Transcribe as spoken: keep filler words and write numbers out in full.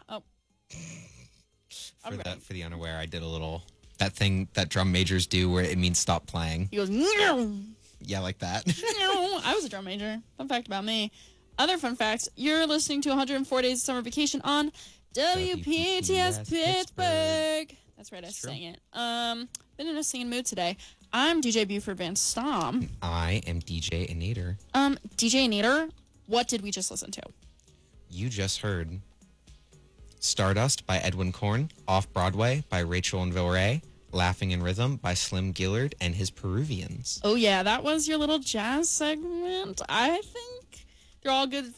Oh. For the for the unaware, I did a little that thing that drum majors do where it means stop playing. He goes, no. Yeah, like that. No, I was a drum major. Fun fact about me. Other fun facts, you're listening to one hundred four Days of Summer Vacation on W P T S Pittsburgh. Pittsburgh. That's right, I sang it. Um, been in a singing mood today. I'm D J Buford Van Stom. I am D J Anator. Um, D J Anator, what did we just listen to? You just heard Stardust by Edwin Korn, Off Broadway by Rachel and Vilray, Laughing in Rhythm by Slim Gillard and his Peruvians. Oh, yeah, that was your little jazz segment. I think they're all good